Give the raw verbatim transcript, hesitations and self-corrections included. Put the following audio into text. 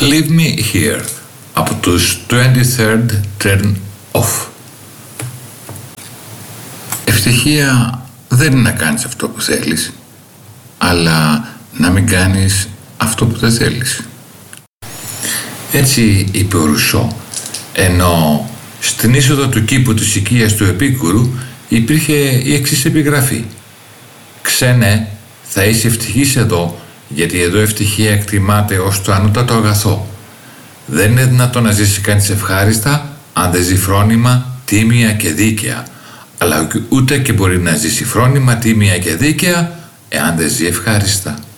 Leave Me Here από τους twenty-third Turn Off. Ευτυχία δεν είναι να κάνεις αυτό που θέλεις, αλλά να μην κάνεις αυτό που δεν θέλεις. Έτσι είπε ο Ρουσό, ενώ στην είσοδο του κήπου της οικίας του Επίκουρου υπήρχε η εξής επιγραφή: «Ξένε, θα είσαι ευτυχής εδώ, γιατί εδώ ευτυχία εκτιμάται ως το ανώτατο αγαθό. Δεν είναι δυνατόν να ζήσει κανείς ευχάριστα αν δεν ζει φρόνημα, τίμια και δίκαια, αλλά ούτε και μπορεί να ζήσει φρόνημα, τίμια και δίκαια εάν δεν ζει ευχάριστα».